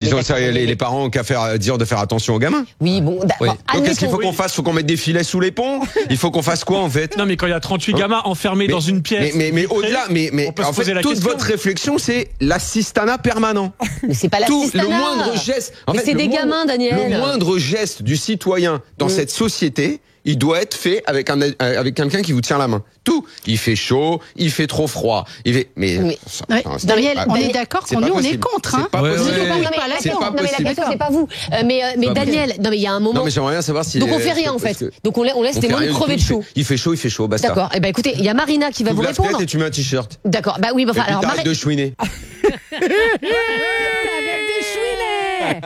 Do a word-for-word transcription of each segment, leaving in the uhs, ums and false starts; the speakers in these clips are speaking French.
Ils ont, ça, les, les parents ont qu'à faire, dire de faire attention aux gamins. Oui, bon, oui. Donc, qu'est-ce qu'il faut qu'on fasse? Faut qu'on mette des filets sous les ponts? Il faut qu'on fasse quoi, en fait? Non, mais quand il y a trente-huit gamins enfermés mais, dans une pièce. Mais, mais, mais au-delà, mais, mais en fait, toute question. votre réflexion, c'est l'assistanat permanent. Mais c'est pas l'assistanat. Le moindre geste. En mais fait, c'est des moindre, gamins, Daniel. Le moindre geste du citoyen dans mmh. cette société, il doit être fait avec un avec quelqu'un qui vous tient la main. Tout. Il fait chaud, il fait trop froid. Il fait. Mais. mais ça, ouais. enfin, Daniel, pas, on est d'accord qu'on nous on est contre. Hein. C'est pas possible. Non, mais, c'est pas non, mais la question c'est pas vous. Euh, mais euh, mais pas Daniel, non mais il y a un moment. Non mais j'aimerais bien savoir si. Donc on fait rien en fait. Donc on laisse les mômes crever de chaud. Il fait chaud, il fait chaud. Basta. D'accord. Et ben écoutez, il y a Marina qui va vous répondre. Et tu mets un t-shirt. D'accord. Bah oui, enfin alors Marina. De chouiner. Avec des chouinets.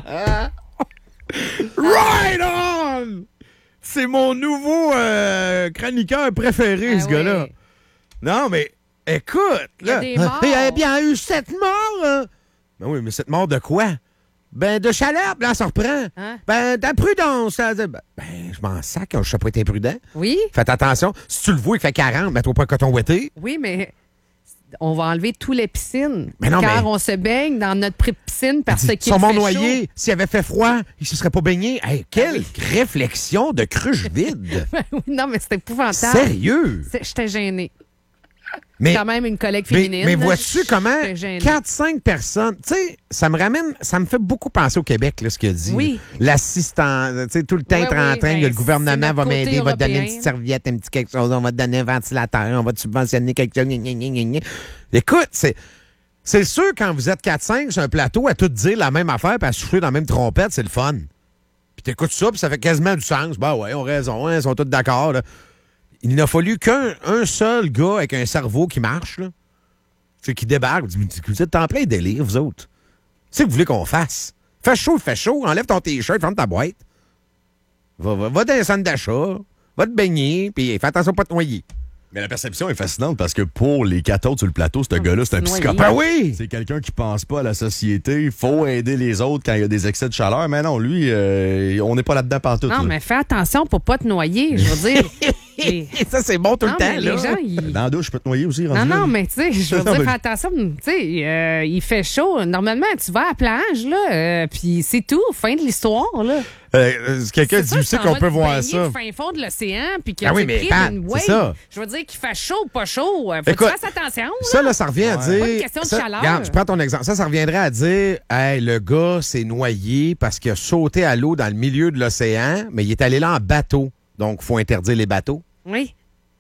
Right on. C'est mon nouveau euh, chroniqueur préféré, ah ce gars-là. Oui. Non, mais écoute, là, il y a, il y a bien eu sept morts. Hein? Ben oui, mais sept morts de quoi? Ben, de chaleur, là, ça reprend. Hein? Ben, d'imprudence. Ben, ben, je m'en sac, je sais pas être imprudent. Oui. Faites attention. Si tu le vois, il fait quarante, mets-toi pas un coton ouetté. Oui, mais on va enlever tous les piscines. Mais non, car mais... on se baigne dans notre piscine parce qu'il fait chaud. Son noyé, s'il avait fait froid, il se serait pas baigné. Hey, quelle ah oui. réflexion de cruche vide. Non, mais c'était épouvantable. Sérieux? J'étais gênée. Mais, quand même une collègue féminine. Mais, mais vois-tu comment quatre cinq personnes, tu sais, ça me ramène, ça me fait beaucoup penser au Québec, là, ce qu'il a dit. Oui. L'assistant, tu sais, tout le temps oui, être oui, en train que ben, le gouvernement va m'aider, va te donner une petite serviette, un petit quelque chose, on va te donner un ventilateur, on va te subventionner quelque chose. Gna, gna, gna, gna. Écoute, c'est, c'est sûr, quand vous êtes quatre cinq sur un plateau, à tout dire la même affaire puis à souffler dans la même trompette, c'est le fun. Puis t'écoutes ça, puis ça fait quasiment du sens. Ben ouais, on a raison, hein, ils sont tous d'accord, là. Il n'a fallu qu'un un seul gars avec un cerveau qui marche, là, qui débarque. Vous êtes en plein délire, vous autres. C'est ce que vous voulez qu'on fasse. Fais chaud, fais chaud, enlève ton t-shirt, ferme ta boîte. Va, va, va dans un centre d'achat, va te baigner, puis fais attention à pas te noyer. Mais la perception est fascinante parce que pour les quatre autres sur le plateau, ce gars-là, c'est un psychopathe. Ben oui! C'est quelqu'un qui pense pas à la société. Il faut aider les autres quand il y a des excès de chaleur. Mais non, lui, euh, on n'est pas là-dedans pantoute. Non, là. mais fais attention pour pas te noyer. Je veux dire. Et... Ça, c'est bon tout non, le temps. Mais là. Les gens, ils... Dans la douche, je peux te noyer aussi. Non, non, là. mais tu sais, je veux dire, fais attention. Tu sais, euh, il fait chaud. Normalement, tu vas à la plage, là, euh, puis c'est tout. Fin de l'histoire, là. Euh, quelqu'un dit aussi qu'on peut voir ça. Au fin fond de l'océan, puis que ah oui, tu mais Pat, une wave. C'est ça. Je veux dire qu'il fait chaud ou pas chaud. Faut Écoute, que tu fasses attention. Là. Ça, là, ça revient à ouais. dire. C'est pas une question de ça, chaleur. Regarde, je prends ton exemple. Ça, ça reviendrait à dire, hey, le gars s'est noyé parce qu'il a sauté à l'eau dans le milieu de l'océan, mais il est allé là en bateau. Donc, il faut interdire les bateaux. Oui.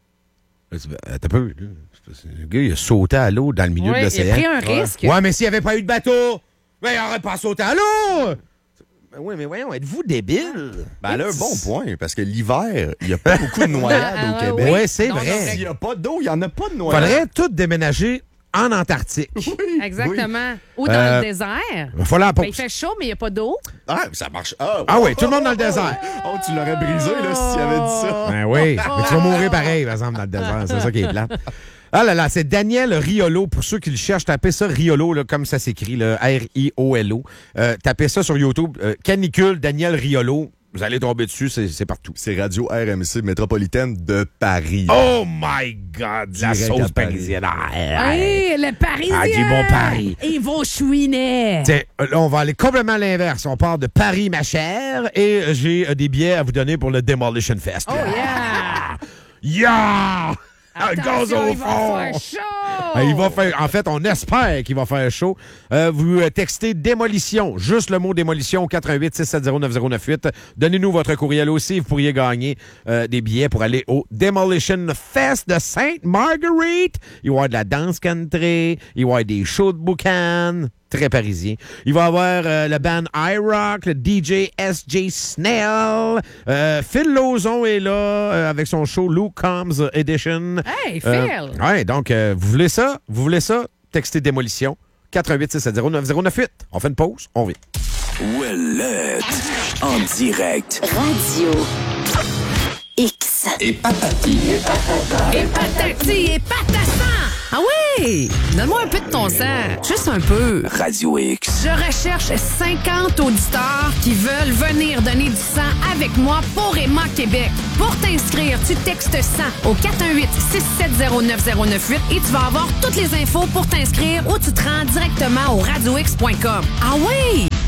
T'as peu. Le gars, il a sauté à l'eau dans le milieu oui, de l'océan. Il a pris un ouais. risque. Ouais, mais s'il n'y avait pas eu de bateau, ben, il n'aurait pas sauté à l'eau. Ben oui, mais voyons, êtes-vous débile? Ben là, bon point, parce que l'hiver, il n'y a pas beaucoup de noyades ah, au Québec. Oui, c'est non, vrai. S'il n'y a pas d'eau, il n'y en a pas de Il noyades. faudrait tout déménager en Antarctique. Oui, exactement. Oui. Ou dans euh, le désert. Il faut la pause. Ben, il fait chaud, mais il n'y a pas d'eau. Ah, ça marche. Ah, ah oui, tout le monde dans le désert. Oh, tu l'aurais brisé, là, si tu avais dit ça. Ben oui, mais tu vas mourir pareil, par exemple, dans le désert. C'est ça qui est plate. Ah là là, c'est Daniel Riolo. Pour ceux qui le cherchent, tapez ça Riolo, là, comme ça s'écrit, là, R I O L O. Euh, tapez ça sur YouTube. Euh, Canicule, Daniel Riolo. Vous allez tomber dessus, c'est, c'est partout. C'est Radio R M C métropolitaine de Paris. Oh my God! La Direct sauce parisienne. Hey, le Parisien! Ah, du bon Paris. Ils vont chouiner. Tiens, là, on va aller complètement à l'inverse. On part de Paris, ma chère, et j'ai euh, des billets à vous donner pour le Demolition Fest. Oh yeah! Yeah! Un gaz au il fond! va faire chaud! Euh, il va faire, en fait, on espère qu'il va faire chaud. Euh, vous euh, textez démolition, juste le mot démolition au quatre un huit six sept zéro neuf zéro neuf huit. Donnez-nous votre courriel aussi. Vous pourriez gagner euh, des billets pour aller au Demolition Fest de Sainte Marguerite. Il va y avoir de la danse country, il va y avoir des shows de boucan. Très parisien. Il va y avoir euh, le band iRock, le D J S J Snell. Euh, Phil Lauzon est là euh, avec son show Lou Combs Edition. Hey, Phil! Euh, ouais, donc, euh, vous voulez ça? Vous voulez ça? Textez démolition. quatre un huit six sept zéro neuf zéro neuf huit. On fait une pause, on revient. Ouellette, en direct. Radio X. Et patati. Et patati et patassan! Ah oui! Donne-moi un peu de ton sang. Juste un peu. Radio X. Je recherche cinquante auditeurs qui veulent venir donner du sang avec moi pour Emma Québec. Pour t'inscrire, tu textes sang au quatre un huit six sept zéro neuf zéro neuf huit et tu vas avoir toutes les infos pour t'inscrire ou tu te rends directement au radio x point com. Ah oui!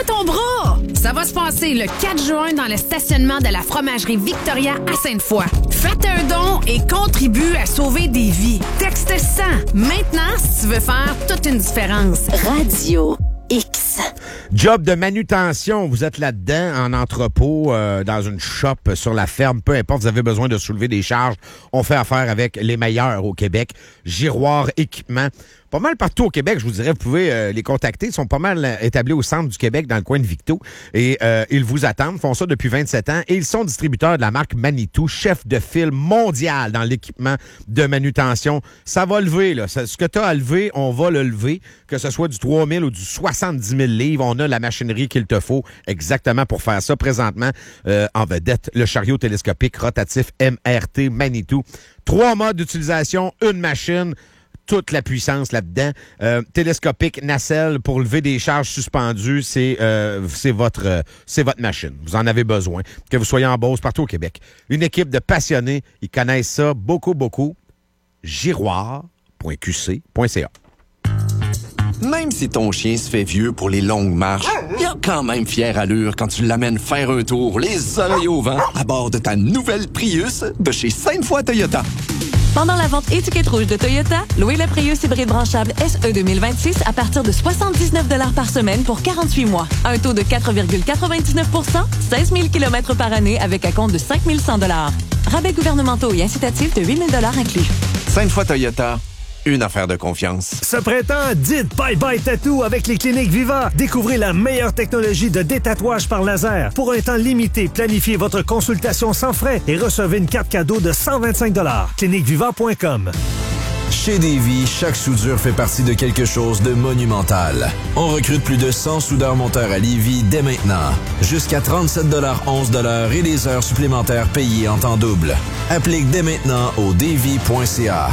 ton bras! Ça va se passer le quatre juin dans le stationnement de la fromagerie Victoria à Sainte-Foy. Faites un don et contribue à sauver des vies. Texte cent. Maintenant, si tu veux faire toute une différence. Radio X. Job de manutention, vous êtes là-dedans, en entrepôt, euh, dans une shop, sur la ferme, peu importe, vous avez besoin de soulever des charges. On fait affaire avec les meilleurs au Québec. Giroir Équipement. Pas mal partout au Québec, je vous dirais, vous pouvez euh, les contacter. Ils sont pas mal établis au centre du Québec, dans le coin de Victo. Et euh, ils vous attendent, font ça depuis vingt-sept ans. Et ils sont distributeurs de la marque Manitou, chef de file mondial dans l'équipement de manutention. Ça va lever, là. Ce que tu as à lever, on va le lever. Que ce soit du trois mille ou du soixante-dix mille livres, on a la machinerie qu'il te faut exactement pour faire ça. Présentement, euh, en vedette, le chariot télescopique rotatif M R T Manitou. Trois modes d'utilisation, une machine, toute la puissance là-dedans. Euh, télescopique nacelle pour lever des charges suspendues, c'est euh, c'est votre euh, c'est votre machine. Vous en avez besoin. Que vous soyez en Beauce, partout au Québec. Une équipe de passionnés, ils connaissent ça beaucoup, beaucoup. giroir point q c point c a. Même si ton chien se fait vieux pour les longues marches, il a quand même fière allure quand tu l'amènes faire un tour, les oreilles au vent, à bord de ta nouvelle Prius de chez Sainte-Foy Toyota. Pendant la vente étiquette rouge de Toyota, louez le Prius hybride branchable S E deux mille vingt-six à partir de soixante-dix-neuf dollars par semaine pour quarante-huit mois. Un taux de quatre virgule quatre-vingt-dix-neuf pour cent, seize mille kilomètres par année avec un compte de cinq mille cent dollars. Rabais gouvernementaux et incitatifs de huit mille dollars inclus. Sainte-Foy Toyota. Une affaire de confiance. Ce printemps, dites bye-bye tattoo avec les cliniques Viva. Découvrez la meilleure technologie de détatouage par laser. Pour un temps limité, planifiez votre consultation sans frais et recevez une carte cadeau de cent vingt-cinq dollars. clinique viva point com. Chez Davy, chaque soudure fait partie de quelque chose de monumental. On recrute plus de cent soudeurs-monteurs à Lévis dès maintenant. Jusqu'à trente-sept dollars onze et des heures supplémentaires payées en temps double. Applique dès maintenant au davy point c a.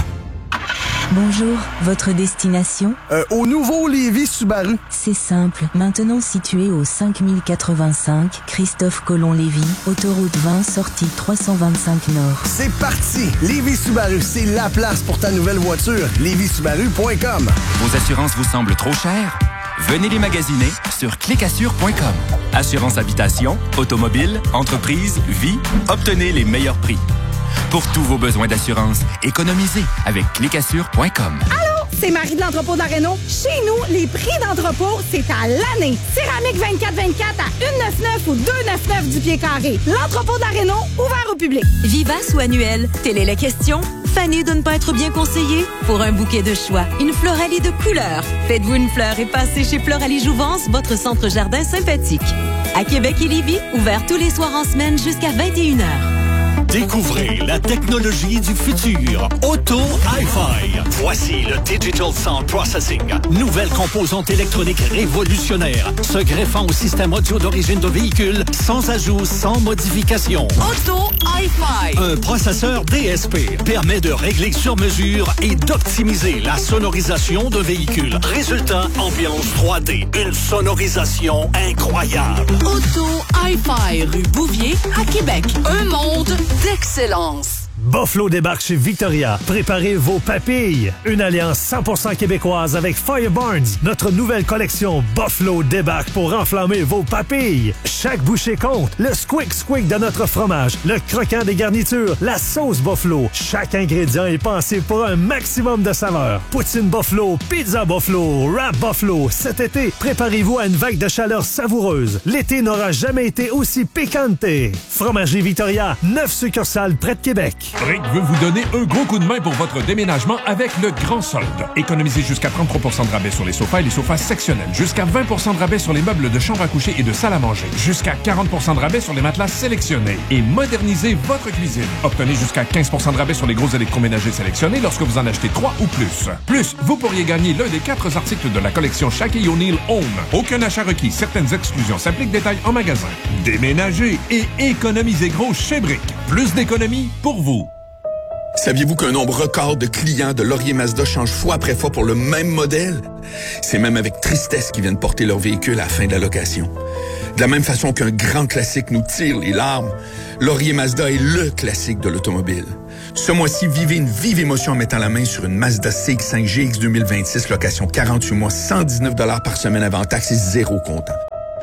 Bonjour, votre destination? Euh, au nouveau Lévis Subaru. C'est simple. Maintenant situé au cinq mille quatre-vingt-cinq, Christophe Colomb-Lévis, autoroute vingt, sortie trois cent vingt-cinq Nord. C'est parti! Lévis Subaru, c'est la place pour ta nouvelle voiture. lévis subaru point com. Vos assurances vous semblent trop chères? Venez les magasiner sur clic assure point com. Assurance habitation, automobile, entreprise, vie, obtenez les meilleurs prix. Pour tous vos besoins d'assurance, économisez avec clic assure point com. Allô, c'est Marie de l'entrepôt d'Areno. Chez nous, les prix d'entrepôt, c'est à l'année. Céramique vingt-quatre vingt-quatre à un virgule quatre-vingt-neuf ou deux virgule quatre-vingt-neuf du pied carré. L'entrepôt d'Areno, ouvert au public. Vivace ou annuel, telle est la question. Fanny de ne pas être bien conseillé? Pour un bouquet de choix, une Floralie de couleurs. Faites-vous une fleur et passez chez Floralie Jouvence, votre centre jardin sympathique. À Québec et Lévis, ouvert tous les soirs en semaine jusqu'à vingt et une heures. Découvrez la technologie du futur. Auto Hi-Fi. Voici le Digital Sound Processing. Nouvelle composante électronique révolutionnaire, se greffant au système audio d'origine de véhicule, sans ajout, sans modification. Auto Hi-Fi. Un processeur D S P permet de régler sur mesure et d'optimiser la sonorisation d'un véhicule. Résultat, ambiance trois D. Une sonorisation incroyable. Auto Hi-Fi, rue Bouvier, à Québec. Un monde d'excellence. Buffalo débarque chez Victoria. Préparez vos papilles. Une alliance cent pour cent québécoise avec Fire Barnes. Notre nouvelle collection Buffalo débarque pour enflammer vos papilles. Chaque bouchée compte. Le squick squick de notre fromage, le croquant des garnitures, la sauce Buffalo. Chaque ingrédient est pensé pour un maximum de saveur. Poutine Buffalo, pizza Buffalo, wrap Buffalo. Cet été, préparez-vous à une vague de chaleur savoureuse. L'été n'aura jamais été aussi piquante. Fromagerie Victoria, neuf succursales près de Québec. Rick veut vous donner un gros coup de main pour votre déménagement avec le grand solde. Économisez jusqu'à trente-trois pour cent de rabais sur les sofas et les sofas sectionnels. Jusqu'à vingt pour cent de rabais sur les meubles de chambre à coucher et de salle à manger. Jusqu'à quarante pour cent de rabais sur les matelas sélectionnés. Et modernisez votre cuisine. Obtenez jusqu'à quinze pour cent de rabais sur les gros électroménagers sélectionnés lorsque vous en achetez trois ou plus. Plus, vous pourriez gagner l'un des quatre articles de la collection Shaquille O'Neal Home. Aucun achat requis. Certaines exclusions s'appliquent. Détails en magasin. Déménagez et économisez gros chez Brick. Plus d'économies pour vous. Saviez-vous qu'un nombre record de clients de Laurier Mazda change fois après fois pour le même modèle? C'est même avec tristesse qu'ils viennent porter leur véhicule à la fin de la location. De la même façon qu'un grand classique nous tire les larmes, Laurier Mazda est le classique de l'automobile. Ce mois-ci, vivez une vive émotion en mettant la main sur une Mazda C X cinq G X deux mille vingt-six, location quarante-huit mois, cent dix-neuf dollars par semaine avant taxes et zéro comptant.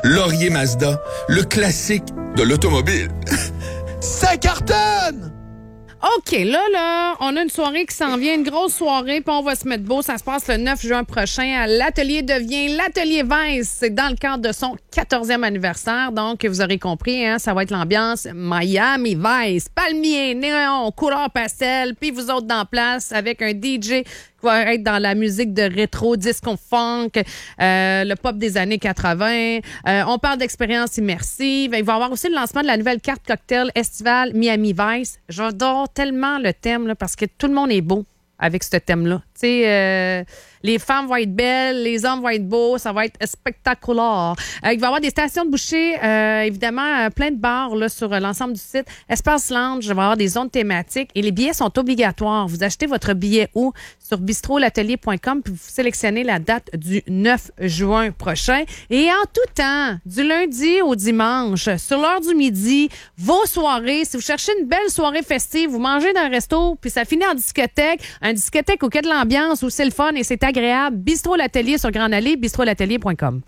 Laurier Mazda, le classique de l'automobile. Ça cartonne! OK, là, là, on a une soirée qui s'en vient, une grosse soirée, puis on va se mettre beau. Ça se passe le neuf juin prochain à l'Atelier Devient, l'Atelier Vice. C'est dans le cadre de son quatorzième anniversaire. Donc, vous aurez compris, hein, ça va être l'ambiance Miami Vice, palmier, néon, couleur pastel, puis vous autres dans place avec un D J qui va être dans la musique de rétro, disco funk, euh, le pop des années quatre-vingts. Euh, on parle d'expérience immersive. Il va y avoir aussi le lancement de la nouvelle carte cocktail estivale Miami Vice. J'adore tellement le thème là, parce que tout le monde est beau avec ce thème-là. Tu sais, euh, les femmes vont être belles, les hommes vont être beaux, ça va être spectaculaire. Euh, il va y avoir des stations de bouchées, euh, évidemment, euh, plein de bars là, sur euh, l'ensemble du site. Espace Lounge, il va y avoir des zones thématiques et les billets sont obligatoires. Vous achetez votre billet où? Sur bistro l'atelier point com puis vous sélectionnez la date du neuf juin prochain. Et en tout temps, du lundi au dimanche, sur l'heure du midi, vos soirées, si vous cherchez une belle soirée festive, vous mangez dans un resto, puis ça finit en discothèque, un discothèque au quai de l'ambiance où c'est le fun et c'est agréable. Bistro l'Atelier sur Grande Allée, bistro l'atelier point com.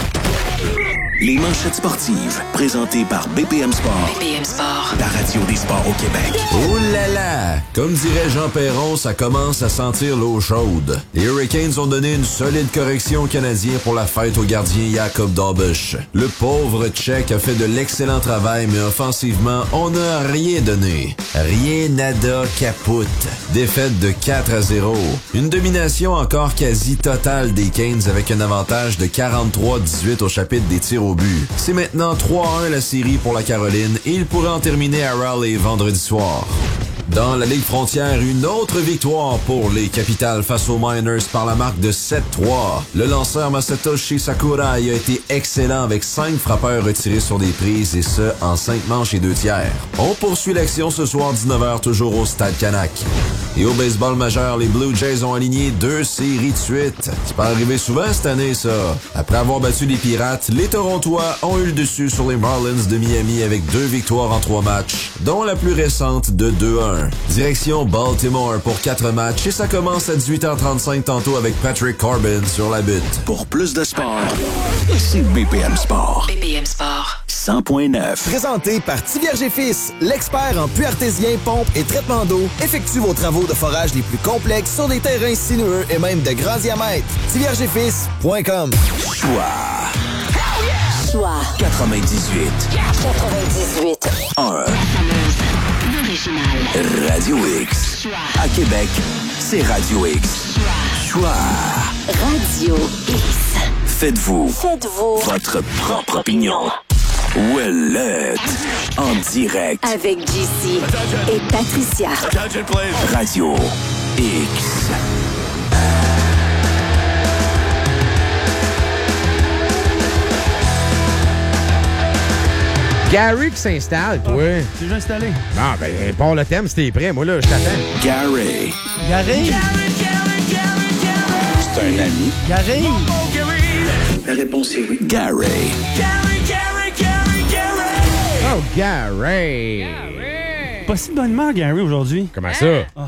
Les manchettes sportives, présentées par B P M Sport. B P M Sport. La radio des sports au Québec. Oh là là! Comme dirait Jean Perron, ça commence à sentir l'eau chaude. Les Hurricanes ont donné une solide correction aux Canadiens pour la fête au gardien Jakob Dorbush. Le pauvre Tchèque a fait de l'excellent travail, mais offensivement, on n'a rien donné. Rien, nada, capote. Défaite de quatre à zéro. Une domination encore quasi totale des Canes avec un avantage de quarante-trois à dix-huit au chapitre des tirs au but. C'est maintenant trois à un la série pour la Caroline et il pourrait en terminer à Raleigh vendredi soir. Dans la Ligue frontière, une autre victoire pour les Capitals face aux Miners par la marque de sept trois. Le lanceur Masatoshi Sakurai a été excellent avec cinq frappeurs retirés sur des prises et ce, en cinq manches et deux tiers. On poursuit l'action ce soir dix-neuf heures toujours au Stade Canac. Et au baseball majeur, les Blue Jays ont aligné deux séries de suite. C'est pas arrivé souvent cette année, ça. Après avoir battu les Pirates, les Torontois ont eu le dessus sur les Marlins de Miami avec deux victoires en trois matchs, dont la plus récente de deux à un. Direction Baltimore pour quatre matchs et ça commence à dix-huit heures trente-cinq tantôt avec Patrick Corbin sur la butte. Pour plus de sport, c'est B P M Sport. B P M Sport. cent point neuf. Présenté par Tivierge et Fils, l'expert en puits artésien, pompe et traitement d'eau, effectue vos travaux de forage les plus complexes sur des terrains sinueux et même de grands diamètres. tivierge et fils point com. Choix. Choix. quatre-vingt-dix-huit. quatre-vingt-dix-huit. un. Radio X. Choix. À Québec, c'est Radio X. Choix. Choix. Radio X. Faites-vous. Faites-vous. Votre propre opinion. Ouellette. En direct. Avec J C et Patricia. Radio X. Gary qui s'installe, toi. Oui. C'est déjà installé. Ah, ben, pour le thème, si t'es prêt, moi, là, je t'attends. Gary. Gary. C'est un ami. Gary. La réponse est oui. Gary. Oh, Gary. Pas si de bonne humeur, Gary, aujourd'hui. Comment ça? Oh,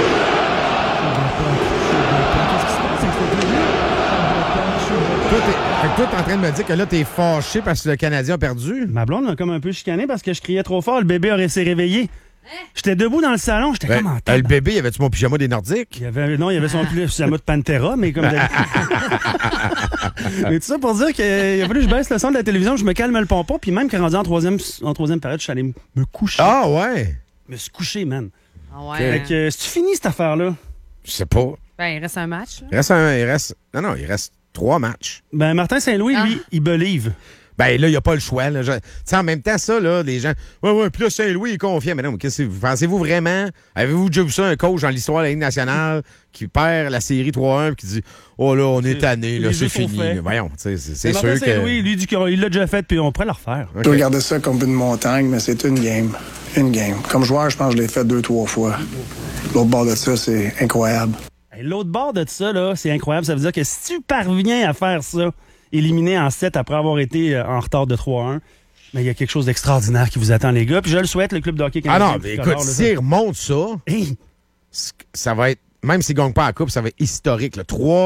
Toi, t'es, fait que toi, t'es en train de me dire que là, t'es fâché parce que le Canadien a perdu? Ma blonde m'a comme un peu chicané parce que je criais trop fort. Le bébé aurait s'est réveillé. J'étais debout dans le salon, j'étais Ben, comme en euh, tête. le bébé, y avait-tu mon pyjama des Nordiques? Il y avait, non, il y avait son pyjama de Pantera, mais comme d'habitude. Mais tout ça pour dire qu'il a fallu que je baisse le son de la télévision, je me calme le pompon, puis même quand rendu en troisième, en troisième période, je suis allé me coucher. Ah ouais? Je me suis couché, man. Ah ouais. Fait que, euh, c'est-tu fini, cette affaire-là? Je sais pas. Ben, il reste un match. Là. Il reste un. Il reste. Non, non, il reste trois matchs. Ben, Martin Saint-Louis, Ah. lui, il believe. Ben là, il n'y a pas le choix. Là. Je- tu sais, en même temps, ça, là, les gens. Ouais, ouais, puis là, Saint-Louis est confiant. Mais non, mais qu'est-ce que vous pensez-vous vraiment? Avez-vous déjà vu ça, un coach dans l'histoire de la Ligue nationale qui perd la série trois un et qui dit oh là, on est tanné, là, les c'est jeux sont fini. faits. là. Voyons, tu sais, c'est, c'est Mais Martin sûr que. Saint-Louis, lui, dit qu'il l'a déjà fait, puis on pourrait le refaire. Tu peux regarder ça comme une montagne, mais c'est une game. Une game. Comme joueur, je pense que je l'ai fait deux, trois fois. L'autre bord de ça, c'est incroyable. Hey, l'autre bord de ça, là, c'est incroyable. Ça veut dire que si tu parviens à faire ça, éliminé en sept après avoir été euh, en retard de trois un, mais il y a quelque chose d'extraordinaire qui vous attend, les gars. Puis je le souhaite, le club de hockey Ah canadien. non, mais écoute, s'il remonte ça, hey. ça va être. Même s'il ne gagne pas la coupe, ça va être historique. Là. Trois,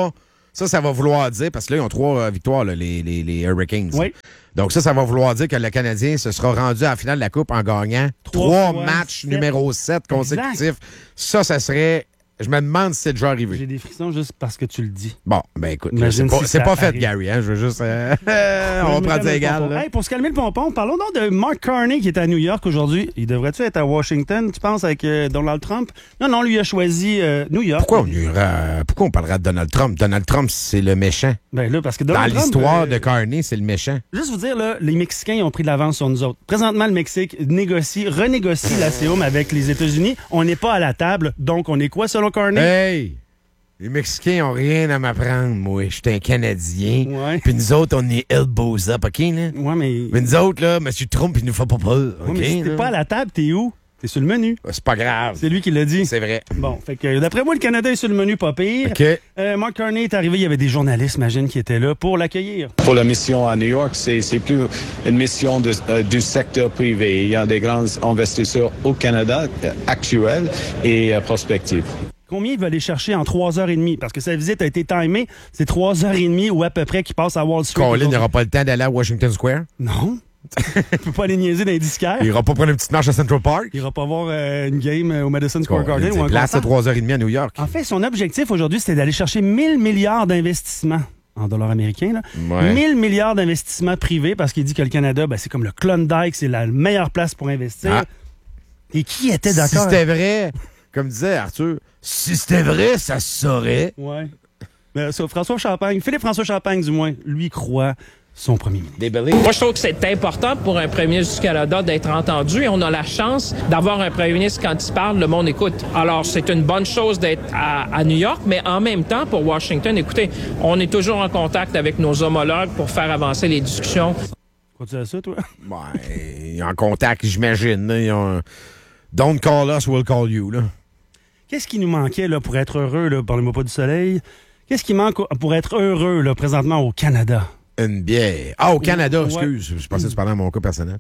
Ça, ça va vouloir dire, parce que là, ils ont trois euh, victoires, là, les, les, les Hurricanes. Oui. Donc ça, ça va vouloir dire que le Canadien se sera rendu à la finale de la Coupe en gagnant trois, trois matchs sept. numéro sept consécutifs. Exact. Ça, ça serait... Je me demande si c'est déjà arrivé. J'ai des frissons juste parce que tu le dis. Bon, ben écoute, là, c'est pas, si pas fait, arrive. Gary. Hein? Je veux juste... Euh, on va prendre ça égal. Hey, pour se calmer le pompon, parlons donc de Mark Carney qui est à New York aujourd'hui. Il devrait-tu être à Washington, tu penses, avec euh, Donald Trump? Non, non, lui a choisi euh, New York. Pourquoi on, ira, pourquoi on parlera de Donald Trump? Donald Trump, c'est le méchant. Ben là, parce que Donald Dans Trump, l'histoire euh, de Carney, c'est le méchant. Juste vous dire, là, les Mexicains ils ont pris de l'avance sur nous autres. Présentement, le Mexique négocie, renégocie la C E U avec les États-Unis. On n'est pas à la table, donc on est quoi selon Carney? Hey! Les Mexicains ont rien à m'apprendre, moi. Je suis un Canadien. Ouais. Puis nous autres, on est elbows up, OK, là? Ouais, mais... Mais nous autres, là, M. Trump, il nous fait pas peur, OK? Ouais, mais si t'es là? pas à la table, t'es où? T'es sur le menu. C'est pas grave. C'est lui qui l'a dit. C'est vrai. Bon, fait que d'après moi, le Canada est sur le menu, pas pire. OK. Euh, Mark Carney est arrivé, il y avait des journalistes, imagine, qui étaient là pour l'accueillir. Pour la mission à New York, c'est, c'est plus une mission de, euh, du secteur privé. Il y a des grands investisseurs au Canada euh, actuels et euh, prospectifs. Combien il va aller chercher en trois heures et demie? Parce que sa visite a été timée. C'est trois heures et demie ou à peu près qu'il passe à Wall Street. Colin n'aura pas le temps d'aller à Washington Square? Non. Il peut pas aller niaiser dans les disquaires. Il ira pas prendre une petite marche à Central Park? Il ira pas voir euh, une game au Madison Square Colin, Garden ou un place concert. à trois heures et demie à New York. En fait, son objectif aujourd'hui, c'était d'aller chercher mille milliards d'investissements. En dollars américains, là. Ouais. mille milliards d'investissements privés parce qu'il dit que le Canada, ben, c'est comme le Klondike, c'est la meilleure place pour investir. Ah. Et qui était d'accord? Si c'était vrai, comme disait Arthur, si c'était vrai, ça se saurait. Ouais. Mais ça, François Champagne, Philippe-François Champagne, du moins, lui croit son premier ministre. Moi, je trouve que c'est important pour un premier ministre du Canada d'être entendu et on a la chance d'avoir un premier ministre, quand il parle, le monde écoute. Alors, c'est une bonne chose d'être à, à New York, mais en même temps, pour Washington, écoutez, on est toujours en contact avec nos homologues pour faire avancer les discussions. Crois-tu à ça, toi? Ouais, en contact, j'imagine. Là, ils ont... Don't call us, we'll call you. Là. Qu'est-ce qui nous manquait là, pour être heureux, là, parlez-moi pas du soleil? Qu'est-ce qui manque pour être heureux là, présentement au Canada? Une bière. Ah, au Canada, Ouais. excuse. Je pensais que tu parlais à mon cas personnel.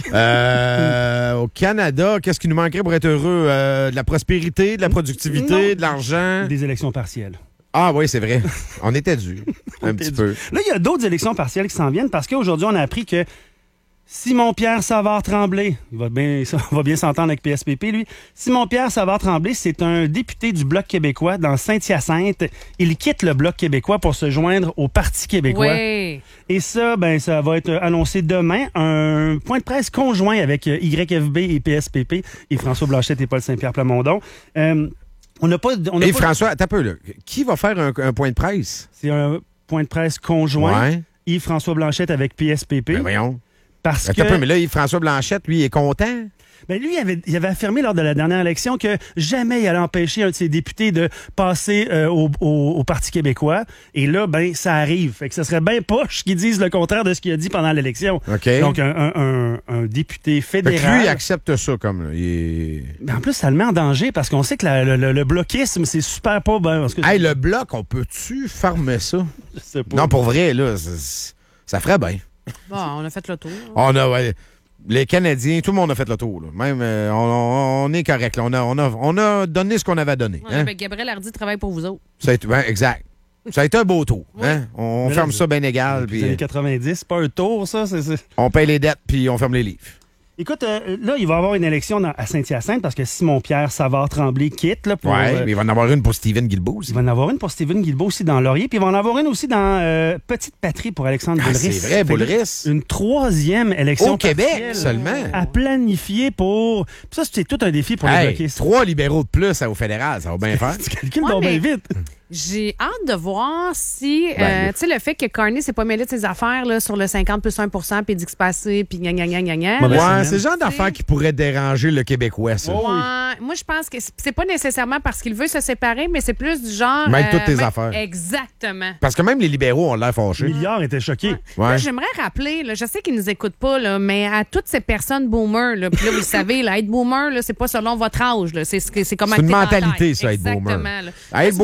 euh, au Canada, qu'est-ce qui nous manquerait pour être heureux? Euh, de la prospérité, de la productivité, Non. de l'argent? Des élections partielles. Ah oui, c'est vrai. On était dû. Un petit peu. Là, il y a d'autres élections partielles qui s'en viennent parce qu'aujourd'hui, on a appris que Simon-Pierre Savard-Tremblay, il va bien, on va bien s'entendre avec P S P P, lui. Simon-Pierre Savard-Tremblay, c'est un député du Bloc québécois dans Saint-Hyacinthe. Il quitte le Bloc québécois pour se joindre au Parti québécois. Oui. Et ça, ben, ça va être annoncé demain. Un point de presse conjoint avec Y F B et P S P P et François Blanchette et Paul Saint-Pierre Plamondon. Euh, on n'a pas... On n'a Et pas... François, attends un peu, là. Qui va faire un, un point de presse? C'est un point de presse conjoint. Ouais. Yves-François Blanchette avec P S P P. Ben voyons. Parce Attends que... un peu, mais là, François Blanchette, lui, il est content. Ben lui, il avait, il avait affirmé lors de la dernière élection que jamais il allait empêcher un de ses députés de passer euh, au, au, au Parti québécois. Et là, ben, ça arrive. Fait que ce serait bien poche qu'ils disent le contraire de ce qu'il a dit pendant l'élection. OK. Donc, un, un, un, un député Fait que fédéral... lui, il accepte ça comme... là. Il est... Ben, en plus, ça le met en danger parce qu'on sait que la, le, le, le bloquisme, c'est super pas bon. Parce que... Hey, le bloc, on peut-tu farmer ça? Je sais pas. Non, pour vrai, là, ça, ça ferait bien. Bon, on a fait le tour. On a, ouais, les Canadiens, tout le monde a fait le tour. Là. Même, euh, on, on, on est correct. Là. On, a, on, a, on a donné ce qu'on avait donné. Ouais, Hein? ben, Gabriel Hardy travaille pour vous autres. Ça a été, ben, exact. Ça a été un beau tour. Ouais. Hein? On Mais ferme là, ça bien égal. Les Puis, années quatre-vingt-dix, c'est pas un tour, ça. C'est, c'est... on paye les dettes, puis on ferme les livres. Écoute, euh, là, il va y avoir une élection dans- à Saint-Hyacinthe parce que Simon-Pierre Savard-Tremblay quitte. Là, pour, Ouais, euh, mais il va en avoir une pour Steven Guilbeault aussi. il va en avoir une pour Steven Guilbeault aussi dans Laurier, puis il va en avoir une aussi dans euh, Petite Patrie pour Alexandre Ah, Boulris. c'est vrai, Fait que Boulris. Une troisième élection Au Québec partielle seulement. à planifier pour... Puis ça, c'est tout un défi pour les Hey, bloquistes. trois libéraux de plus au fédéral, ça va bien faire. Tu calcules Ouais, donc mais- bien vite. J'ai hâte de voir si, Ben, euh, là. tu sais, le fait que Carney s'est pas mêlé de ses affaires là, sur le cinquante plus un pour cent, puis dit que c'est passé, puis gna gna gna gna gna. Mauvaise là. Ouais, semaine. c'est le genre d'affaires qui pourrait déranger le Québécois, ça. Oh, oui. Ouais, moi, je pense que c'est- c'est pas nécessairement parce qu'il veut se séparer, mais c'est plus du genre. Mêle toutes tes même- affaires. Exactement. Parce que même les libéraux ont l'air fâchés. Milliard était choqué. Ouais. Là, j'aimerais rappeler, là, je sais qu'ils nous écoutent pas, là, mais à toutes ces personnes boomers, là, puis là, vous le savez, là, être boomer, là, c'est pas selon votre âge, là, c'est, c'est, c'est comment C'est une t'es dans la mentalité, tête. ça, être boomer. Exactement, là. Ah, être Juste vous boomer, rappeler, c'est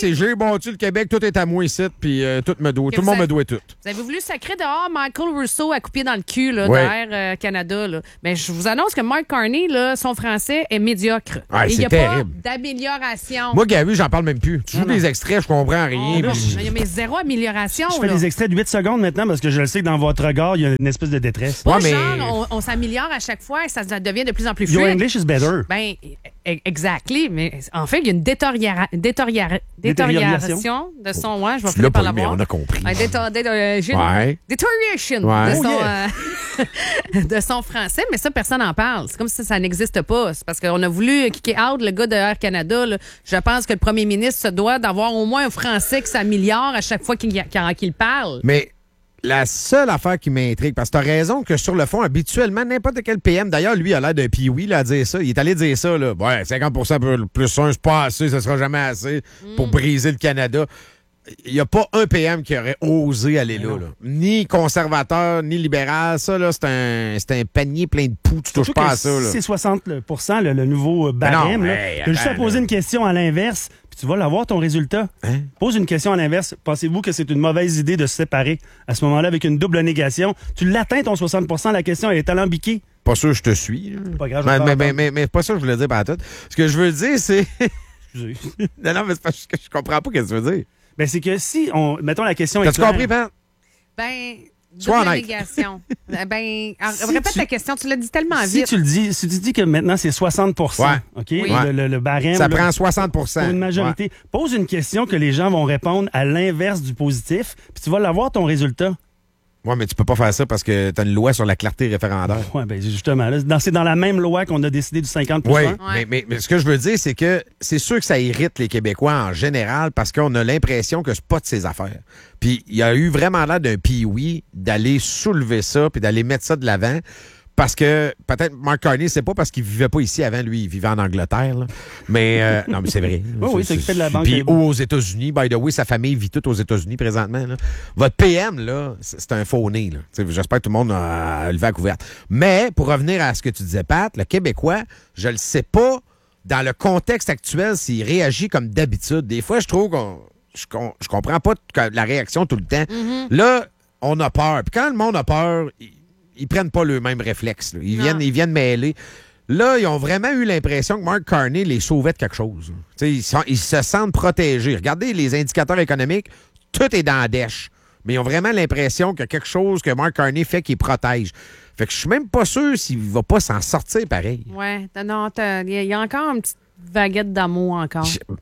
c'est j'ai bâti le Québec, tout est à moi ici, puis euh, tout, me doit, tout le monde avez, me doit tout. Vous avez voulu sacrer dehors Michael Rousseau à couper dans le cul là, ouais. d'Air euh, Canada. Là. Mais je vous annonce que Mark Carney, là, son français est médiocre. Ouais, Et il n'y a terrible. pas d'amélioration. Moi, Gaby, j'en parle même plus. Tu joues des extraits, je comprends rien. Oh, puis... Il y a mais zéro amélioration. Je fais là. des extraits de huit secondes maintenant parce que je le sais que dans votre regard, il y a une espèce de détresse. Pas Ouais, mais- genre, on, on s'améliore à chaque fois et ça devient de plus en plus Your fluide. English is better. Ben, e- exactly. Mais en fait, il y a une détériora- détériora- détérioration de son. Ouais, je vais Tu finir l'as par pas eu, mais l'avoir. on a compris. Ouais, déto- déto- euh, j'ai- Ouais. Deterioration Ouais. de, Oh, son, yeah. euh, de son français, mais ça, personne n'en parle. C'est comme si ça n'existe pas. C'est parce qu'on a voulu kicker out le gars de Air Canada. Là. Je pense que le premier ministre se doit d'avoir au moins un français qui s'améliore à chaque fois qu'il, qu'il- qu'il parle. Mais la seule affaire qui m'intrigue, parce que t'as raison que sur le fond, habituellement, n'importe quel P M, d'ailleurs, lui, il a l'air d'un pioui là, à dire ça. Il est allé dire ça, là. Ouais, cinquante pour cent plus un, c'est pas assez, ça sera jamais assez pour briser le Canada. Il n'y a pas un P M qui aurait osé aller là, là. Ni conservateur, ni libéral. Ça, là, c'est un, c'est un panier plein de poux. Tu touches Surtout pas que à ça, là. si c'est soixante pour cent le, le nouveau barème. non, là, hey, t'as juste à attends, poser là. une question à l'inverse, puis tu vas l'avoir ton résultat. Hein? Pose une question à l'inverse. Pensez-vous que c'est une mauvaise idée de se séparer à ce moment-là avec une double négation? Tu l'atteins ton soixante pour cent, la question elle est alambiquée. Pas sûr que je te suis. là. Pas grave, je mais, vais mais, faire mais, entendre. mais, mais pas ça que je voulais dire par tout. Ce que je veux dire, c'est. Excusez. non, non, mais c'est parce que je comprends pas ce que tu veux dire. Ben, c'est que si on. Mettons la question est T'as-tu claire. compris, Pat? Ben, Sois double honnête. négation. Euh, ben, alors, Si répète tu- la question. Tu l'as dit tellement Si vite. tu le dis, si tu dis que maintenant c'est soixante pour cent, Ouais. OK? Oui. Le, le- le barème. Ça là, prend soixante pour cent. pour une majorité. Pose une question que les gens vont répondre à l'inverse du positif, puis tu vas l'avoir ton résultat. Ouais, mais tu peux pas faire ça parce que t'as une loi sur la clarté référendaire. Oui, ben justement. Là, dans- c'est dans la même loi qu'on a décidé du cinquante pour cent. Oui, mais, mais, mais ce que je veux dire, c'est que c'est sûr que ça irrite les Québécois en général parce qu'on a l'impression que c'est pas de ses affaires. Puis il y a eu vraiment l'air d'un pioui d'aller soulever ça puis d'aller mettre ça de l'avant. Parce que peut-être Mark Carney, c'est pas parce qu'il vivait pas ici avant, lui, il vivait en Angleterre. Là. Mais euh, non, mais c'est vrai. Oui, oui, c'est qu'il fait de la banque. Puis aux États-Unis, by the way, sa famille vit toute aux États-Unis présentement. Là. Votre P M, là, c'est c'est un faux-né. Là. T'sais, j'espère que tout le monde a levé à couverte. Mais pour revenir à ce que tu disais, Pat, le Québécois, je le sais pas dans le contexte actuel s'il réagit comme d'habitude. Des fois, je trouve qu'on je, com- je comprends pas t- la réaction tout le temps. Mm-hmm. Là, on a peur. Puis quand le monde a peur, ils, ils prennent pas le même réflexe. Là. Ils, viennent, ils viennent mêler. Là, ils ont vraiment eu l'impression que Mark Carney les sauvait de quelque chose. Ils, sont, ils se sentent protégés. Regardez les indicateurs économiques, tout est dans la dèche. Mais ils ont vraiment l'impression qu'il y a quelque chose que Mark Carney fait qui protège. Fait que je suis même pas sûr s'il va pas s'en sortir pareil. Ouais, t'as- non, t'as- il y, a- il y a encore une petite vaguette d'amour encore.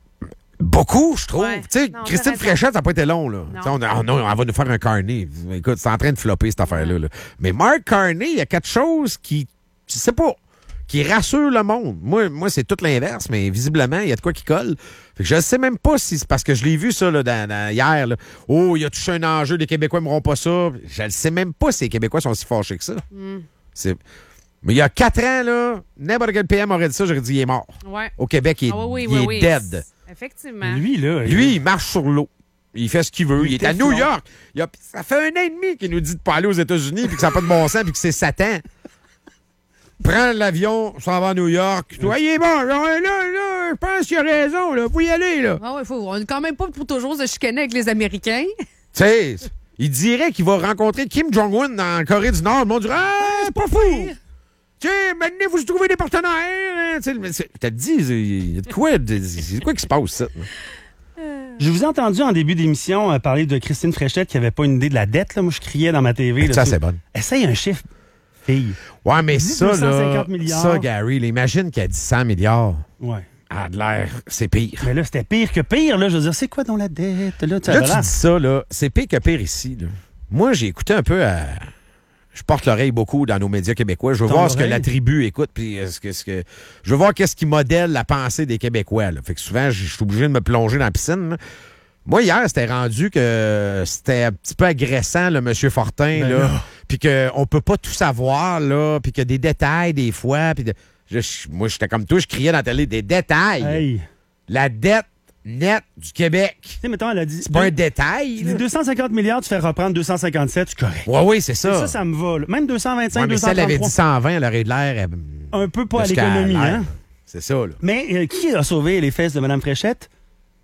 Beaucoup, je trouve. Ouais. Tu sais, Non, Christine t'as raison. Fréchette, ça n'a pas été long. Là. Tu sais, On, on, on va nous faire un Carney. Écoute, c'est en train de flopper cette affaire-là. là. Mais Mark Carney, il y a quelque chose qui, je sais pas, qui rassure le monde. Moi, moi c'est tout l'inverse, mais visiblement, il y a de quoi qui colle. Fait que je ne sais même pas si c'est parce que je l'ai vu ça là, dans, dans- hier. Là. Oh, il a touché un enjeu, les Québécois n'aimeront pas ça. Je ne sais même pas si les Québécois sont si fâchés que ça. Mm. C'est... Mais il y a quatre ans, là, n'importe quel P M aurait dit ça, j'aurais dit il est mort. Ouais. Au Québec, il est, Ah oui, il oui, est oui, dead. Effectivement. Lui, là. Lui, il marche sur l'eau. Il fait ce qu'il veut. Il, est à Teflon. New York. Il a- ça fait un an et demi qu'il nous dit de pas aller aux États-Unis puis que ça n'a pas de bon sens puis que c'est Satan. Prends l'avion, s'en va à New York. Toi, il est bon. Là, là, là, je pense qu'il a raison. Là. Faut y aller. Là. Ah ouais, faut, on n'est quand même pas pour toujours se chicaner avec les Américains. Tu sais, il dirait qu'il va rencontrer Kim Jong-un en Corée du Nord. Le monde dirait ah, c'est pas fou. Tu sais, maintenant, vous trouvez des partenaires. Hein? Tu sais, mais c'est- T'as dit, il y a de quoi, de- c'est de quoi qui se passe, ça? là? Je vous ai entendu en début d'émission euh, parler de Christine Fréchette qui avait pas une idée de la dette. Là. Moi, je criais dans ma T V. Mais là, ça, tout. c'est bonne. Essaye un chiffre, fille. Ouais, mais Dis ça, deux cent là, cinquante milliards. ça, Gary, là, imagine qu'elle dit cent milliards. Ouais. Ah, de l'air, c'est pire. Mais là, c'était pire que pire. Là. Je veux dire, c'est quoi dans la dette? Là, tu Là, avais tu l'air- dis ça, là, c'est pire que pire ici. Là. Moi, j'ai écouté un peu à... Je porte l'oreille beaucoup dans nos médias québécois. Je veux Ton voir ce que oreille? la tribu écoute, puis euh, ce que, ce que... je veux voir qu'est-ce qui modèle la pensée des Québécois. Là. Fait que souvent, je suis obligé de me plonger dans la piscine. là. Moi, hier, c'était rendu que c'était un petit peu agressant, le monsieur Fortin, Ben là, là. puis qu'on peut pas tout savoir, là, puis qu'il y a des détails des fois. Puis de... je- je- moi, j'étais comme toi, je criais dans la télé, des détails. Hey. La dette nette du Québec. Tu sais, mettons, elle a dit. C'est pas un détail. Tu là. dis deux cent cinquante milliards, tu fais reprendre deux cent cinquante-sept, c'est correct. Ouais, oui, c'est Et ça. ça, ça me va. là. Même deux cent vingt-cinq, Ouais, mais si elle avait dit deux cent cent vingt, elle aurait de l'air. euh, Un peu pas à de ce qu'elle a l'économie, l'air. hein? C'est ça, là. Mais euh, qui a sauvé les fesses de Mme Fréchette?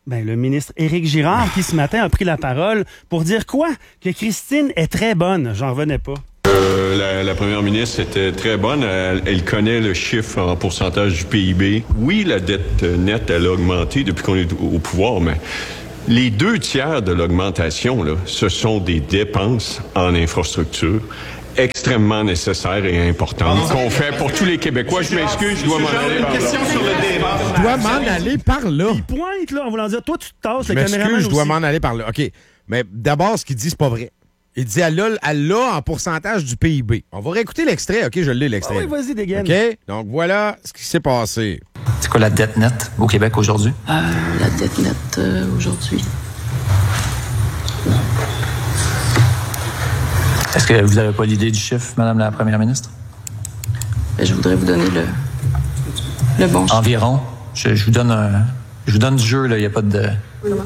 Ben, le ministre Éric Girard, qui ce matin a pris la parole pour dire quoi? Que Christine est très bonne. J'en revenais pas. Euh, la, la première ministre était très bonne. Elle, elle connaît le chiffre en pourcentage du P I B. Oui, la dette nette, elle a augmenté depuis qu'on est au pouvoir, mais les deux tiers de l'augmentation, là, ce sont des dépenses en infrastructure extrêmement nécessaires et importantes qu'on fait pour tous les Québécois. Je m'excuse, je dois m'en aller par là. Je dois m'en aller par là. Il pointe, là, en voulant dire, toi, tu te tasses, Je le caméraman m'excuse, je dois aussi. m'en aller par là. OK. Mais d'abord, ce qu'il dit, c'est pas vrai. Il dit, elle a, elle a en pourcentage du P I B. On va réécouter l'extrait. OK, je l'ai, l'extrait. Ah oui, vas-y, dégaine. OK? Donc, voilà ce qui s'est passé. C'est quoi la dette nette au Québec aujourd'hui? Euh, la dette nette euh, aujourd'hui. Est-ce que vous n'avez pas l'idée du chiffre, Madame la Première ministre? Ben, je voudrais vous donner le, le bon chiffre. Environ. Je, je vous donne un, je vous donne du jeu, là. Il n'y a pas de... Comment?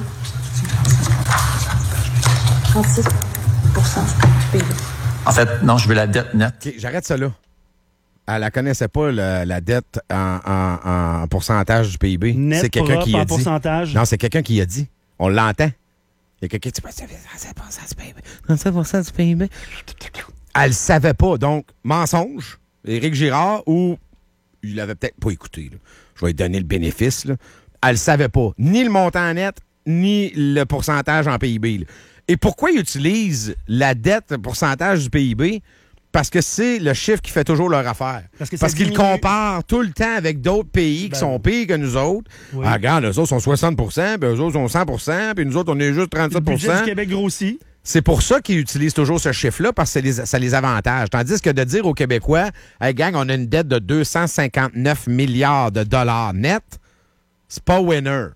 trente-six pour cent du P I B. En fait, non, je veux la dette nette. OK, j'arrête ça là. Elle ne connaissait pas le- la dette en, en- en pourcentage du P I B. Net, C'est quelqu'un propre, qui a en dit. pourcentage. Non, c'est quelqu'un qui a dit. On l'entend. Il y a quelqu'un qui dit trente-sept pour cent du P I B. trente-sept pour cent du P I B. Elle ne savait pas. Donc, mensonge. Éric Girard, ou il l'avait peut-être pas écouté. Là. Je vais lui donner le bénéfice. Là. Elle ne savait pas. Ni le montant net, ni le pourcentage en P I B. Là. Et pourquoi il utilise la dette, le pourcentage du P I B? Parce que c'est le chiffre qui fait toujours leur affaire. Parce que ça Parce qu'il diminue. compare tout le temps avec d'autres pays qui Ben sont pires que nous autres. Oui. Ah, regarde, eux autres sont soixante pour cent, puis eux autres sont cent pour cent, puis nous autres, on est juste Le trente-sept pour budget cent. du Québec grossit. C'est pour ça qu'ils utilisent toujours ce chiffre-là, parce que ça les, ça les avantage. Tandis que de dire aux Québécois, hey gang, on a une dette de deux cent cinquante-neuf milliards de dollars net, c'est pas winner.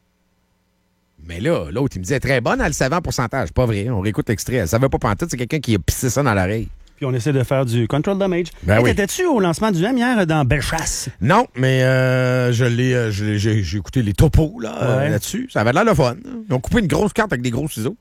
Mais là, l'autre, il me disait très bonne, elle le savait en pourcentage. Pas vrai, on réécoute l'extrait. Elle savait pas pantoute, c'est quelqu'un qui a pissé ça dans l'oreille. Puis on essaie de faire du control damage. Ben Hey, oui. T'étais-tu au lancement du M hier dans Bellechasse? Non, mais euh, je l'ai, euh, je l'ai- j'ai, j'ai écouté les topos là, euh, Ouais. là-dessus. Ça avait l'air le fun. Ils ont coupé une grosse carte avec des gros ciseaux.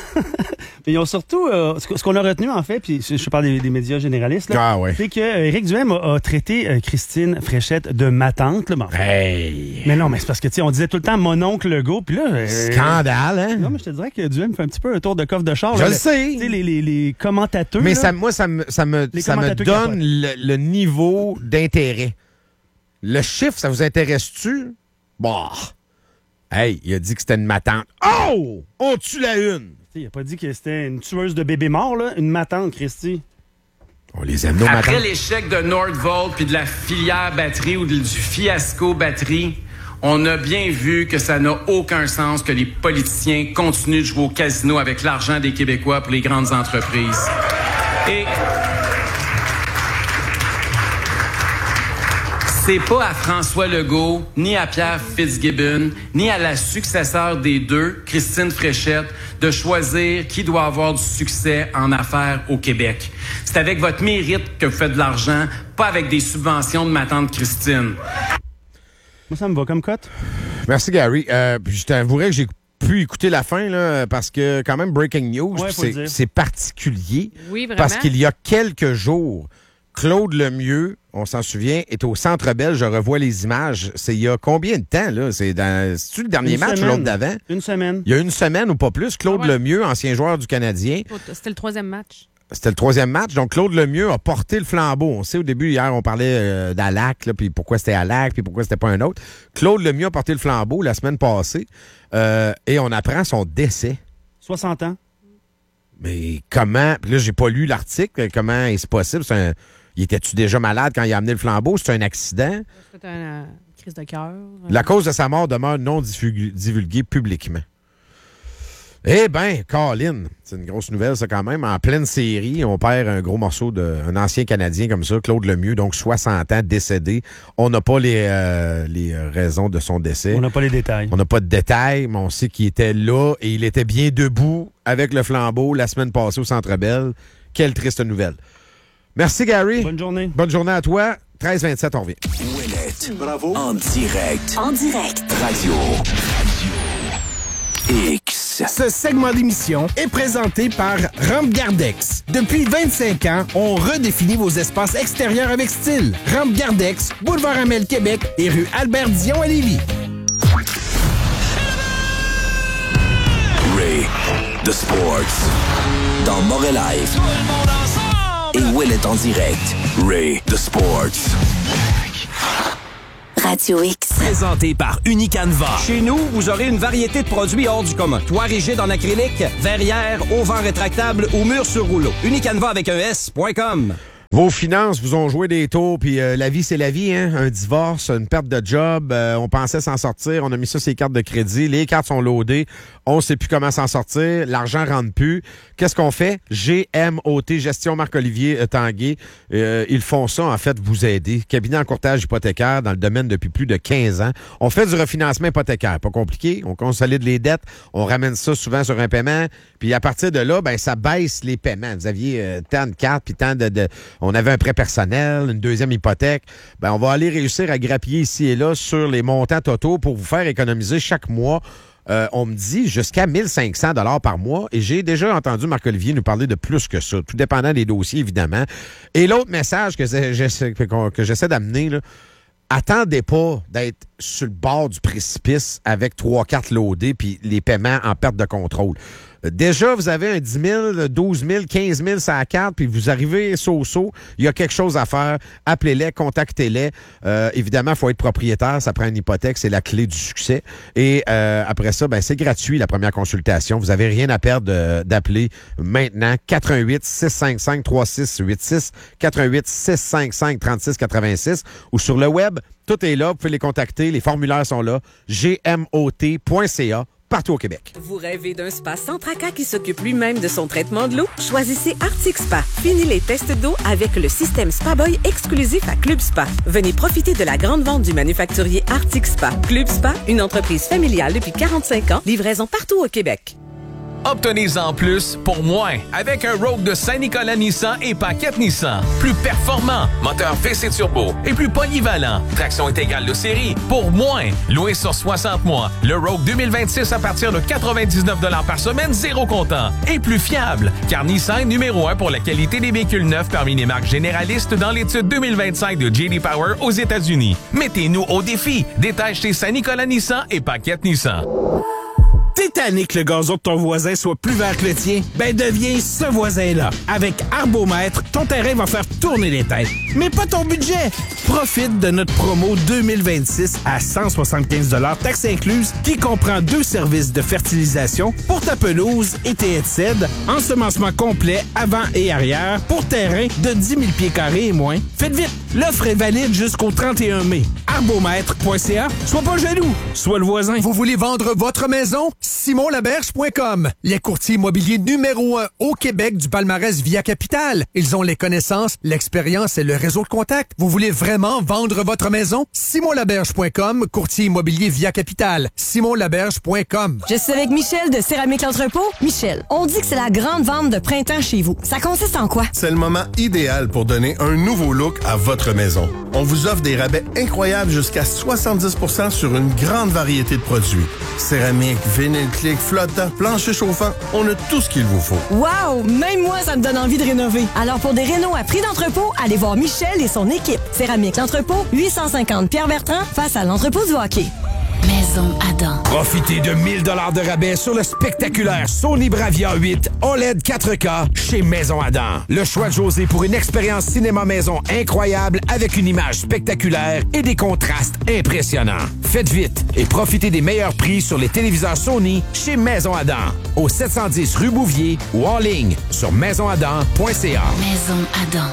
Puis ils ont surtout, euh, ce que- ce qu'on a retenu en fait, puis je je parle des, des médias généralistes, là, Ah ouais. c'est que euh, Éric Duhaime a, a traité euh, Christine Fréchette de ma tante. Là, bon. Hey! Mais non, mais c'est parce que tu sais, on disait tout le temps mon oncle Legault, puis là... euh, Scandale, hein? Non, mais je te dirais que Duhaime fait un petit peu un tour de coffre de char. Je là. le sais. Tu sais, les, les, les commentateurs. Mais là, ça, moi, ça me, ça me, Les ça me commentateurs donne capotent. le, le niveau d'intérêt. Le chiffre, ça vous intéresse-tu? Bah! Hey, il a dit que c'était une matante. Oh! On tue la une! Il a pas dit que c'était une tueuse de bébés morts, là. Une matante, Christy. On les aime, nos Après matantes. l'échec de Nordvolt puis de la filière batterie ou de- du fiasco batterie, on a bien vu que ça n'a aucun sens que les politiciens continuent de jouer au casino avec l'argent des Québécois pour les grandes entreprises. Et c'est pas à François Legault, ni à Pierre Fitzgibbon, ni à la successeur des deux, Christine Fréchette, de choisir qui doit avoir du succès en affaires au Québec. C'est avec votre mérite que vous faites de l'argent, pas avec des subventions de ma tante Christine. Moi, ça me va comme cote. Merci, Gary. Euh, puis je t'avouerais que j'ai pu écouter la fin, là, parce que, quand même, breaking news, Ouais, puis faut le c'est, dire. c'est particulier. Oui, vraiment. Parce qu'il y a quelques jours, Claude Lemieux, on s'en souvient, est au Centre Bell. Je revois les images. C'est il y a combien de temps, là? C'est dans, c'est-tu le dernier Une match ou semaine. l'autre d'avant? Une semaine. Il y a une semaine ou pas plus. Claude Ah ouais. Lemieux, ancien joueur du Canadien. C'était le troisième match. C'était le troisième match. Donc, Claude Lemieux a porté le flambeau. On sait, au début, hier, on parlait euh, d'Alac, là, puis pourquoi c'était Alac, puis pourquoi c'était pas un autre. Claude Lemieux a porté le flambeau la semaine passée. euh, et on apprend son décès. soixante ans. Mais comment... Puis là, j'ai pas lu l'article. Comment est-ce possible? C'est un... Il était-tu déjà malade quand il a amené le flambeau? C'est un accident? C'était une euh, crise de cœur. La cause de sa mort demeure non divulgu- divulguée publiquement. Eh bien, Colin, c'est une grosse nouvelle, ça, quand même. En pleine série, on perd un gros morceau d'un ancien Canadien comme ça, Claude Lemieux, donc soixante ans, décédé. On n'a pas les, euh, les raisons de son décès. On n'a pas les détails. On n'a pas de détails, mais on sait qu'il était là et il était bien debout avec le flambeau la semaine passée au Centre Bell. Quelle triste nouvelle. Merci, Gary. Bonne journée. Bonne journée à toi. treize vingt-sept, on revient. Ouellette. Bravo. En direct. En direct. Radio. X. Ce segment d'émission est présenté par Rampe Gardex. Depuis vingt-cinq ans, on redéfinit vos espaces extérieurs avec style. Rampe Gardex, boulevard Amel Québec et rue Albert Dion à Lévis. Ray de Sports. Dans Morel Live. Et Will est en direct. Ray de Sports. Radio X. Présenté par Unicanva. Chez nous, vous aurez une variété de produits hors du commun. Toit rigide en acrylique, verrière, auvent rétractable ou mur sur rouleau. Unicanva avec un S point com. Vos finances vous ont joué des tours, puis euh, la vie, c'est la vie, hein? Un divorce, une perte de job, euh, on pensait s'en sortir, on a mis ça sur les cartes de crédit, les cartes sont loadées, on sait plus comment s'en sortir, l'argent rentre plus. Qu'est-ce qu'on fait? G M O T, Gestion Marc-Olivier euh, Tanguay, euh, ils font ça, en fait, vous aider. Cabinet en courtage hypothécaire dans le domaine depuis plus de quinze ans. On fait du refinancement hypothécaire, pas compliqué, on consolide les dettes, on ramène ça souvent sur un paiement, puis à partir de là, ben ça baisse les paiements. Vous aviez euh, tant de cartes, puis tant de... de on avait un prêt personnel, une deuxième hypothèque. Ben, on va aller réussir à grappiller ici et là sur les montants totaux pour vous faire économiser chaque mois. Euh, on me dit jusqu'à mille cinq cents dollars par mois. Et j'ai déjà entendu Marc-Olivier nous parler de plus que ça, tout dépendant des dossiers, évidemment. Et l'autre message que j'essaie, que j'essaie d'amener, là, attendez pas d'être sur le bord du précipice avec trois cartes loadées puis les paiements en perte de contrôle. Déjà, vous avez un dix mille, douze mille, quinze mille sur la carte, puis vous arrivez saut-saut, il y a quelque chose à faire. Appelez-les, contactez-les. Euh, évidemment, il faut être propriétaire, ça prend une hypothèque, c'est la clé du succès. Et euh, après ça, ben c'est gratuit, la première consultation. Vous n'avez rien à perdre euh, d'appeler maintenant. quatre un huit, six cinq cinq, trois six huit six, quatre un huit, six cinq cinq, trois six huit six, ou sur le web, tout est là, vous pouvez les contacter, les formulaires sont là, g m o t point c a. Partout au Québec. Vous rêvez d'un spa sans tracas qui s'occupe lui-même de son traitement de l'eau? Choisissez Arctic Spa. Fini les tests d'eau avec le système SpaBoy exclusif à Club Spa. Venez profiter de la grande vente du manufacturier Arctic Spa. Club Spa, une entreprise familiale depuis quarante-cinq ans, livraison partout au Québec. Obtenez-en plus pour moins avec un Rogue de Saint-Nicolas Nissan et Paquette Nissan. Plus performant, moteur V C turbo et plus polyvalent. Traction intégrale de série pour moins. Loué sur soixante mois. Le Rogue deux mille vingt-six à partir de quatre-vingt-dix-neuf dollars par semaine, zéro comptant. Et plus fiable, car Nissan est numéro un pour la qualité des véhicules neufs parmi les marques généralistes dans l'étude deux mille vingt-cinq de J D Power aux États-Unis. Mettez-nous au défi. Détail chez Saint-Nicolas Nissan et Paquette Nissan. T'es tanné que le gazon de ton voisin soit plus vert que le tien? Ben, deviens ce voisin-là. Avec Arbomètre, ton terrain va faire tourner les têtes. Mais pas ton budget! Profite de notre promo deux mille vingt-six à cent soixante-quinze dollars taxes incluses qui comprend deux services de fertilisation pour ta pelouse et tes headsets, ensemencement complet avant et arrière pour terrain de dix mille pieds carrés et moins. Faites vite! L'offre est valide jusqu'au trente et un mai. arbomètre point c a. Sois pas jaloux, sois le voisin. Vous voulez vendre votre maison? simon laberge point com. Les courtiers immobiliers numéro un au Québec du palmarès Via Capital. Ils ont les connaissances, l'expérience et le réseau de contacts. Vous voulez vraiment vendre votre maison? simon laberge point com, courtier immobilier Via Capital. simon laberge point com. Je suis avec Michel de Céramique L'Entrepôt. Michel, on dit que c'est la grande vente de printemps chez vous. Ça consiste en quoi? C'est le moment idéal pour donner un nouveau look à votre maison. On vous offre des rabais incroyables jusqu'à soixante-dix pour cent sur une grande variété de produits. Céramique, vinyle clic, flottant, plancher chauffant, on a tout ce qu'il vous faut. Wow! Même moi, ça me donne envie de rénover. Alors pour des rénos à prix d'entrepôt, allez voir Michel et son équipe. Céramique L'Entrepôt, huit cent cinquante Pierre-Bertrand, face à l'entrepôt du hockey. Maison Adam. Profitez de mille dollars de rabais sur le spectaculaire Sony Bravia huit O L E D quatre K chez Maison Adam. Le choix de José pour une expérience cinéma maison incroyable avec une image spectaculaire et des contrastes impressionnants. Faites vite et profitez des meilleurs prix sur les téléviseurs Sony chez Maison Adam. Au sept cent dix rue Bouvier ou en ligne sur maison adam point c a. Maison Adam.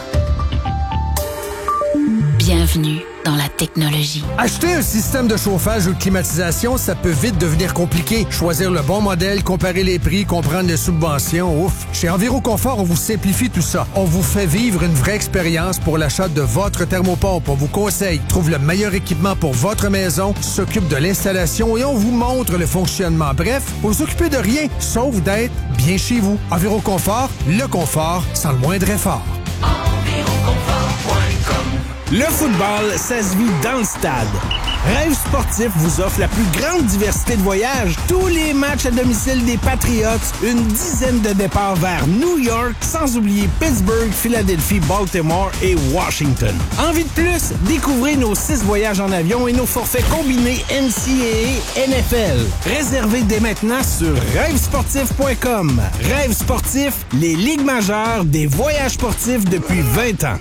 Bienvenue dans la technologie. Acheter un système de chauffage ou de climatisation, ça peut vite devenir compliqué. Choisir le bon modèle, comparer les prix, comprendre les subventions, ouf. Chez Enviroconfort, on vous simplifie tout ça. On vous fait vivre une vraie expérience pour l'achat de votre thermopompe. On vous conseille, trouve le meilleur équipement pour votre maison, s'occupe de l'installation et on vous montre le fonctionnement. Bref, vous occupez de rien, sauf d'être bien chez vous. Enviroconfort, le confort sans le moindre effort. Le football, ça se vit dans le stade. Rêve Sportif vous offre la plus grande diversité de voyages. Tous les matchs à domicile des Patriots, une dizaine de départs vers New York, sans oublier Pittsburgh, Philadelphie, Baltimore et Washington. Envie de plus? Découvrez nos six voyages en avion et nos forfaits combinés N C A A N F L. Réservez dès maintenant sur rêve sportif point com. Rêve Sportif, les ligues majeures des voyages sportifs depuis vingt ans.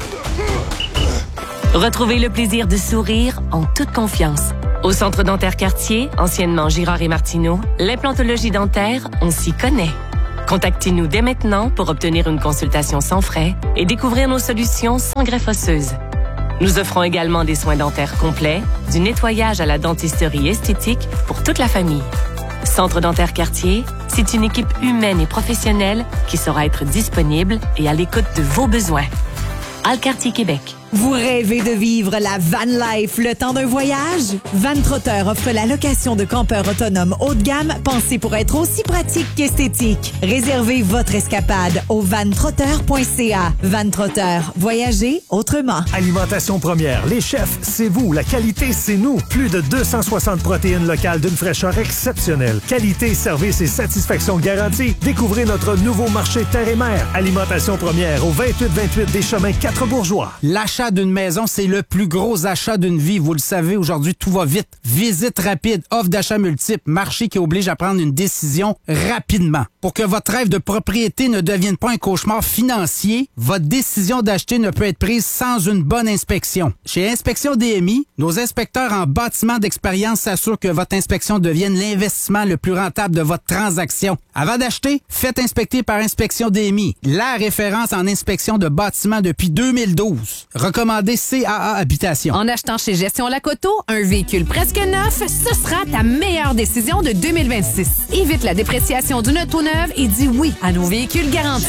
Retrouvez le plaisir de sourire en toute confiance. Au Centre dentaire Cartier, anciennement Girard et Martineau, l'implantologie dentaire, on s'y connaît. Contactez-nous dès maintenant pour obtenir une consultation sans frais et découvrir nos solutions sans greffe osseuse. Nous offrons également des soins dentaires complets, du nettoyage à la dentisterie esthétique pour toute la famille. Centre dentaire Cartier, c'est une équipe humaine et professionnelle qui saura être disponible et à l'écoute de vos besoins. Alcartier Québec. Vous rêvez de vivre la van life le temps d'un voyage? Vantrotter offre la location de campeurs autonomes haut de gamme pensés pour être aussi pratique qu'esthétique. Réservez votre escapade au vantrotter point c a. Vantrotter, voyagez autrement. Alimentation première, les chefs, c'est vous. La qualité, c'est nous. Plus de deux cent soixante protéines locales d'une fraîcheur exceptionnelle. Qualité, service et satisfaction garantie. Découvrez notre nouveau marché terre et mer. Alimentation première au vingt-huit vingt-huit des Chemins quatre Bourgeois. L'achat d'une maison, c'est le plus gros achat d'une vie. Vous le savez, aujourd'hui, tout va vite. Visite rapide, offre d'achat multiple, marché qui oblige à prendre une décision rapidement. Pour que votre rêve de propriété ne devienne pas un cauchemar financier, votre décision d'acheter ne peut être prise sans une bonne inspection. Chez Inspection D M I, nos inspecteurs en bâtiment d'expérience s'assurent que votre inspection devienne l'investissement le plus rentable de votre transaction. Avant d'acheter, faites inspecter par Inspection D M I, la référence en inspection de bâtiments depuis deux mille douze. Recommandé C A A Habitation. En achetant chez Gestion Lacoto, un véhicule presque neuf, ce sera ta meilleure décision de deux mille vingt-six. Évite la dépréciation d'une auto neuve et dis oui à nos véhicules garantis.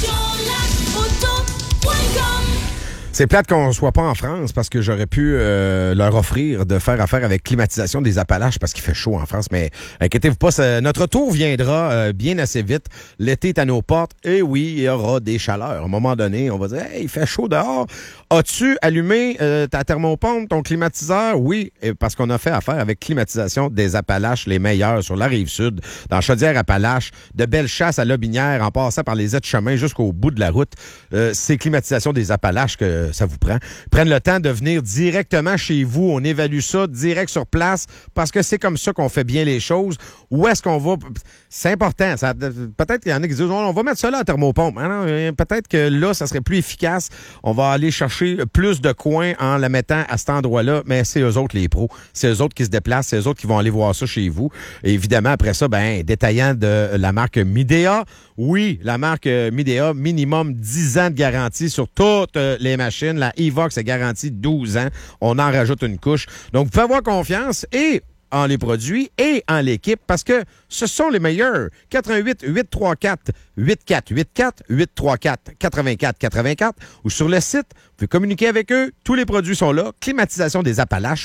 C'est plate qu'on ne soit pas en France parce que j'aurais pu euh, leur offrir de faire affaire avec Climatisation des Appalaches parce qu'il fait chaud en France. Mais inquiétez-vous pas, ça, notre tour viendra euh, bien assez vite. L'été est à nos portes. Et oui, il y aura des chaleurs. À un moment donné, on va dire hey, « il fait chaud dehors ». As-tu allumé euh, ta thermopompe, ton climatiseur? Oui, parce qu'on a fait affaire avec Climatisation des Appalaches, les meilleurs sur la Rive-Sud, dans Chaudière-Appalaches, de Bellechasse à Lobinière, en passant par les aides-chemins jusqu'au bout de la route. Euh, c'est Climatisation des Appalaches que ça vous prend. Prennent le temps de venir directement chez vous. On évalue ça direct sur place parce que c'est comme ça qu'on fait bien les choses. Où est-ce qu'on va? C'est important. Ça, peut-être qu'il y en a qui disent on va mettre ça là à thermopompe. Hein, peut-être que là, ça serait plus efficace. On va aller chercher plus de coins en la mettant à cet endroit-là, mais c'est eux autres les pros. C'est eux autres qui se déplacent, c'est eux autres qui vont aller voir ça chez vous. Et évidemment, après ça, ben détaillant de la marque Midea. Oui, la marque Midea, minimum dix ans de garantie sur toutes les machines. La Evox est garantie douze ans. On en rajoute une couche. Donc, vous pouvez avoir confiance et en les produits et en l'équipe parce que ce sont les meilleurs. quatre un huit, huit trois quatre, huit quatre huit quatre, huit trois quatre, huit quatre huit quatre ou sur le site, vous pouvez communiquer avec eux. Tous les produits sont là. Climatisation des Appalaches.